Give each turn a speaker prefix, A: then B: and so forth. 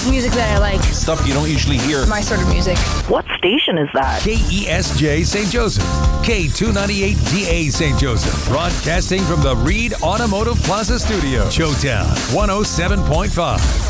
A: Music that I like.
B: Stuff you don't usually hear.
A: My sort of music.
C: What station is that?
D: KESJ St. Joseph. K298DA St. Joseph. Broadcasting from the Reed Automotive Plaza Studio. Showtown 107.5.